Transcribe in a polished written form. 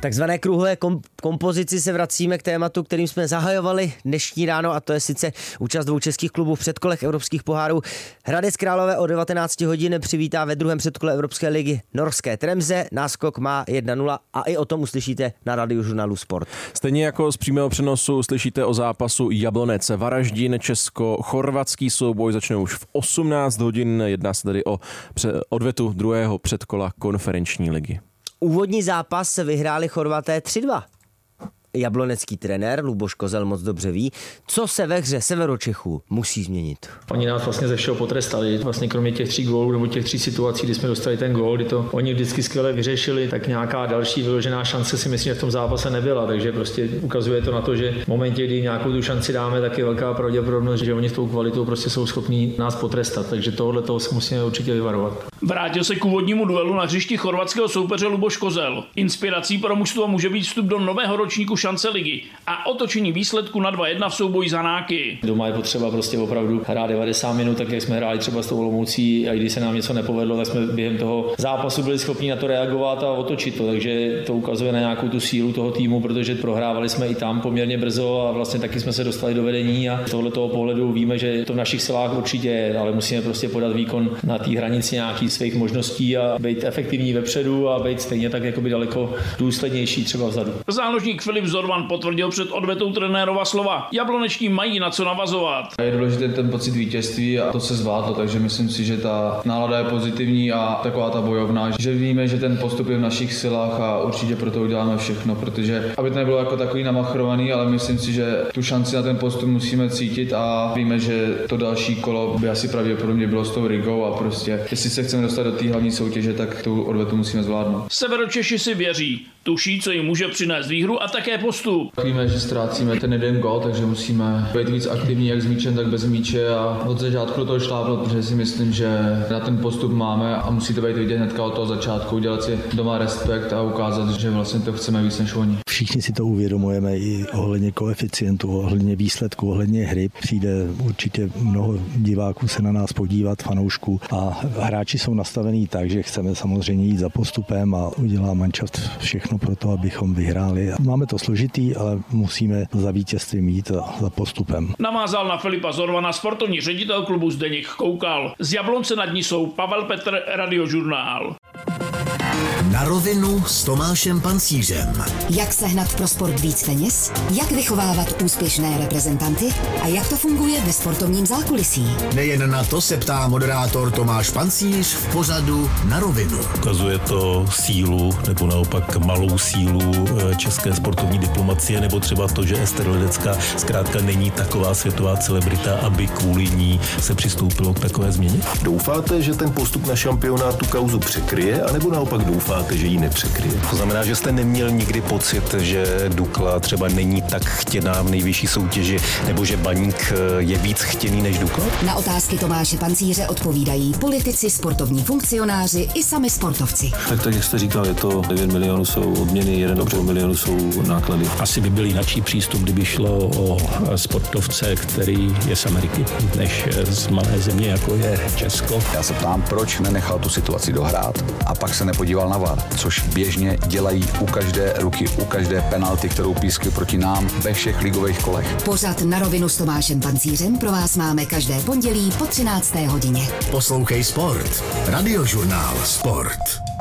takzvané kruhové kompozici se vracíme k tématu, kterým jsme zahajovali dnešní ráno, a to je sice účast dvou českých klubů v předkolech evropských pohárů. Hradec Králové o 19 hodin přivítá ve druhém předkole Evropské ligy norské Tremze. Náskok má 1-0 a i o tom uslyšíte na Radiožurnálu Sport. Stejně jako z přímého přenosu slyšíte o zápasu Jablonec Varaždin. Česko-chorvatský souboj začne už v 18 hodin. Jedná se tedy o odvetu druhého předkola konferenční ligy. Úvodní zápas se vyhráli Chorvaté 3-2. Jablonecký trenér Luboš Kozel moc dobře ví, co se ve hře Severočechů musí změnit. Oni nás vlastně ze všeho potrestali. Vlastně kromě těch 3 gólů nebo těch 3 situací, kdy jsme dostali ten gól, kdy to oni vždycky skvěle vyřešili, tak nějaká další vyložená šance si myslím, že v tom zápase nebyla. Takže prostě ukazuje to na to, že v momentě, kdy nějakou tu šanci dáme, tak je velká pravděpodobnost, že oni s tou kvalitou prostě jsou schopní nás potrestat. Takže tohle toho se musíme určitě vyvarovat. Vrátil se k úvodnímu duelu na hřišti chorvatského soupeře Luboš Kozel. Inspirací pro mužstvo může být vstup do nového ročníku šance ligy a otočení výsledku na 2-1 v souboji za Hanáky. Doma je potřeba prostě opravdu hrát 90 minut, tak jak jsme hráli třeba s tou Olomoucí, a když se nám něco nepovedlo, tak jsme během toho zápasu byli schopni na to reagovat a otočit to. Takže to ukazuje na nějakou tu sílu toho týmu, protože prohrávali jsme i tam poměrně brzo a vlastně taky jsme se dostali do vedení a z tohoto pohledu víme, že to v našich silách určitě je, ale musíme prostě podat výkon na té hranici nějakých svých možností a být efektivní vepředu a být stejně tak jakoby daleko důslednější třeba vzadu. Záložník Filip Zorman potvrdil před odvetou trenérova slova. Jablonečtí mají na co navazovat. Je důležité ten pocit vítězství a to se zvládlo, takže myslím si, že ta nálada je pozitivní a taková ta bojovná, že víme, že ten postup je v našich silách a určitě pro to uděláme všechno, protože aby to nebylo jako takový namachrovaný, ale myslím si, že tu šanci na ten postup musíme cítit a víme, že to další kolo by asi pravděpodobně bylo s tou Rigou a prostě jestli se chceme dostat do té hlavní soutěže, tak tu odvetu musíme zvládnout. Severočeši si věří, tuší, co jim může přinést výhru a také postup. Víme, že ztrácíme ten jeden gól, takže musíme být víc aktivní jak s míčem, tak bez míče a od začátku do toho šlápnout, protože si myslím, že na ten postup máme a musí to být vidět hnedka od toho začátku, udělat si doma respekt a ukázat, že vlastně to chceme víc než oni. Všichni si to uvědomujeme i ohledně koeficientu, ohledně výsledku, ohledně hry. Přijde určitě mnoho diváků se na nás podívat, fanoušků a hráči jsou nastavení tak, že chceme samozřejmě jít za postupem a udělá manšaft všechno pro to, abychom vyhráli. Máme to složitý, ale musíme za vítězstvím jít za postupem. Navázal na Filipa Zorvana sportovní ředitel klubu Zdeněk Koukal. Z Jablonce nad ní jsou Pavel Petr, Radiožurnál. Na rovinu s Tomášem Pancířem. Jak sehnat pro sport víc peněz? Jak vychovávat úspěšné reprezentanty? A jak to funguje ve sportovním zákulisí? Nejen na to se ptá moderátor Tomáš Pancíř v pořadu Na rovinu. Ukazuje to sílu nebo naopak malou sílu české sportovní diplomacie, nebo třeba to, že Ester Ledecká zkrátka není taková světová celebrita, aby kvůli ní se přistoupilo k takové změně? Doufáte, že ten postup na šampionát tu kauzu překryje, anebo naopak doufáte, že ji nepřekryje? To znamená, že jste neměl nikdy pocit, že Dukla třeba není tak chtěná v nejvyšší soutěži, nebo že Baník je víc chtěný než Dukla? Na otázky Tomáše Pancíře odpovídají politici, sportovní funkcionáři i sami sportovci. Tak jak jste říkal, je to 9 milionů jsou odměny, 1,5 milionu jsou náklady. Asi by byl jináčí přístup, kdyby šlo o sportovce, který je z Ameriky, než z malé země, jako je Česko. Já se ptám, proč nenechal tu situaci dohrát a pak se nepodíval na VAR, což běžně dělají u každé ruky, u každé penalty, kterou pískli proti nám ve všech ligových kolech. Pořad Na rovinu s Tomášem Pancířem pro vás máme každé pondělí po 13. hodině. Poslouchej Sport. Radiožurnál Sport.